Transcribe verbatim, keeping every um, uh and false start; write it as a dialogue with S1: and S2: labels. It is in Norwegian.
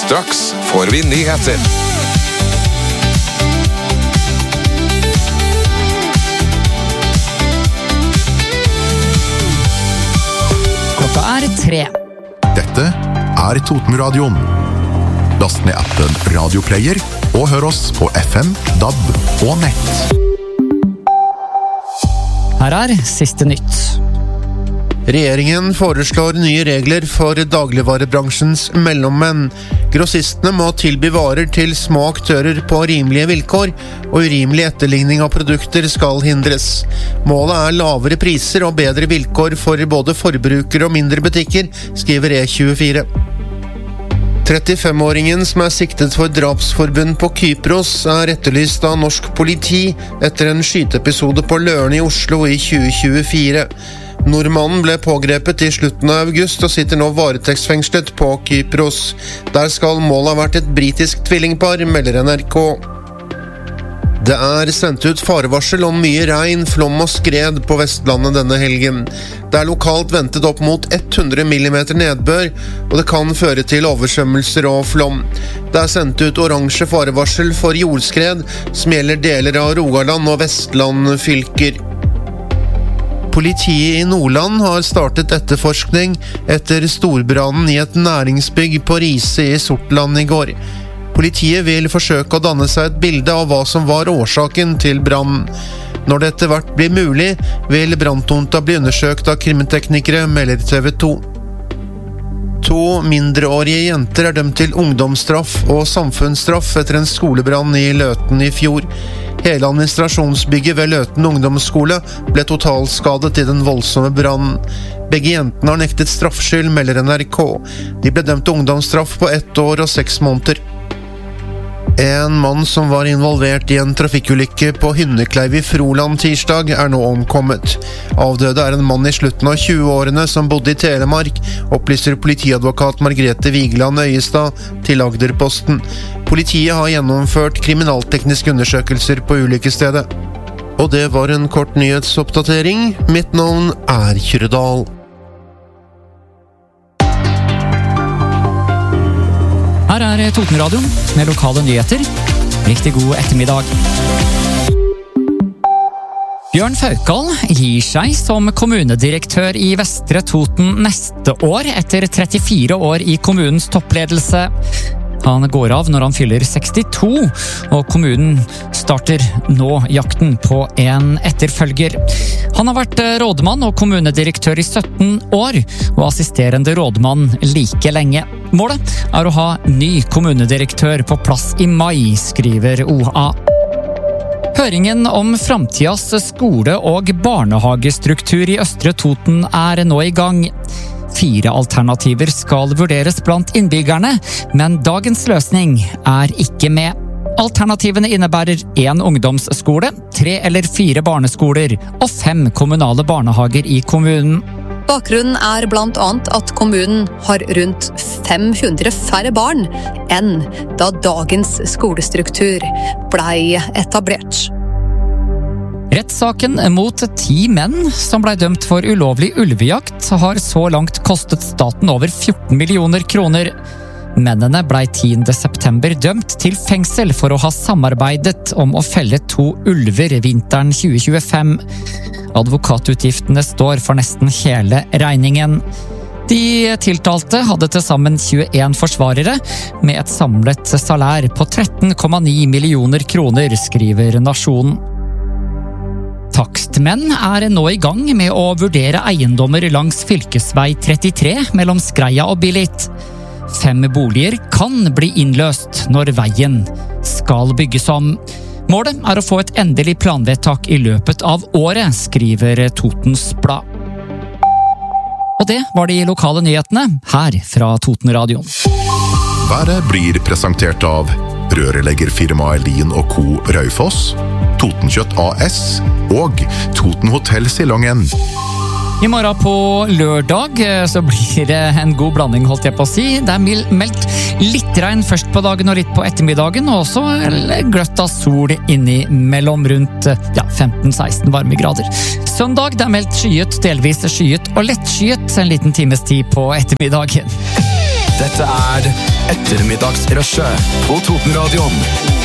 S1: Straks får vi nyheter.
S2: Klokka er tre.
S3: Dette er Totenradioen. Last ned appen Radioplayer og hør oss på F M, D A B og nett.
S2: Her er siste nytt.
S4: Regjeringen foreslår nye regler for dagligvarebransjens mellommenn. Grossistene må tilby varer til små aktører på rimelige vilkår, og urimelig etterligning av produkter skal hindres. Målet er lavere priser og bedre vilkår for både forbrukere og mindre butikker, skriver E tjuefire. trettifem-åringen som er siktet for drapsforbund på Kypros er etterlyst av norsk politi etter en skyteepisode på Løren i Oslo i tjue tjuefire. Nordmannen ble pågrepet i slutten av august og sitter nå varetektsfengslet på Kypros. Der skal målet ha vært et britisk tvillingpar, melder N R K. Det er sendt ut farevarsel om mye regn, flom og skred på Vestlandet denne helgen. Det er lokalt ventet opp mot hundre millimeter nedbør, og det kan føre til oversvømmelser og flom. Det er sendt ut oransje farevarsel for jordskred, som gjelder deler av Rogaland og Vestland fylker. Politiet i Nordland har startet etterforskning etter storbrannen i et næringsbygg på Riise i Sortland i går. Politiet vil forsøke å danne seg et bilde av hva som var årsaken til brannen. Når det etter hvert blir mulig, vil branntomta bli undersøkt av kriminteknikere, melder T V to. To mindreårige jenter er dømt til ungdomsstraff og samfunnsstraff etter en skolebrann i Løten i fjor. Hele administrasjonsbygget ved Løten ungdomsskole ble totalskadet i den voldsomme brannen. Begge jentene har nektet straffskyld, melder N R K. De ble dømt til ungdomsstraff på ett år og seks måneder. En mann som var involvert i en trafikkulykke på Hynnekleiv i Froland tirsdag er nå omkommet. Avdøde er en mann i slutten av tjueårene som bodde i Telemark, opplyser politiadvokat Margrethe Vigeland Øyestad til Agderposten. Politiet har gjennomført kriminaltekniske undersøkelser på ulykkesstedet. Og det var en kort nyhetsoppdatering. Mitt navn er Kyrredal.
S2: Her er Totenradioen med lokale nyheter. Riktig god ettermiddag. Bjørn Faukal gir seg som kommunedirektør i Vestre Toten neste år etter trettifire år i kommunens toppledelse. Han går av når han fyller sekstito, og kommunen starter nå jakten på en etterfølger. Han har vært rådmann og kommunedirektør i sytten år, og assisterende rådmann like lenge. Målet er å ha ny kommunedirektør på plass i mai, skriver O A. Høringen om framtidas skole- og barnehagestruktur i Østre Toten er nå i gang. Fire alternativer skal vurderes blant innbyggerne, men dagens løsning er ikke med. Alternativene innebærer en ungdomsskole, tre eller fire barneskoler og fem kommunale barnehager i kommunen.
S5: Bakgrunnen er blant annet at kommunen har rundt fem hundre færre barn enn da dagens skolestruktur blei etablert.
S2: Rettssaken mot ti menn som ble dømt for ulovlig ulvejakt har så langt kostet staten over fjorten millioner kroner. Mennene ble tiende september dømt til fengsel for å ha samarbeidet om å felle to ulver vinteren tjue tjuefem. Advokatutgiftene står for nesten hele regningen. De tiltalte hadde til sammen tjueen forsvarere, med et samlet salær på tretten komma ni millioner kroner, skriver Nasjonen. Takstmenn er nå i gang med å vurdere eiendommer langs fylkesvei trettitre mellom Skreia og Billit. Fem boliger kan bli innløst når veien skal bygges om. Målet er å få et endelig planvedtak i løpet av året, skriver Totens Blad. Og det var de lokale nyhetene her fra Totenradioen.
S3: Været blir presentert av rørleggerfirmaet Lien og Co. Raufoss, Totenkjøtt A S og Toten Hotel Silongen.
S2: I morgen på lørdag så blir det en god blanding, holdt jeg på å si. Det er meldt litt regn først på dagen og litt på ettermiddagen, og også gløtt av sol innimellom rundt ja, femten seksten varmegrader. Søndag det er meldt skyet, delvis skyet og lettskyet en liten times tid på ettermiddagen.
S1: Dette er Ettermiddagsrushet på Totenradioen.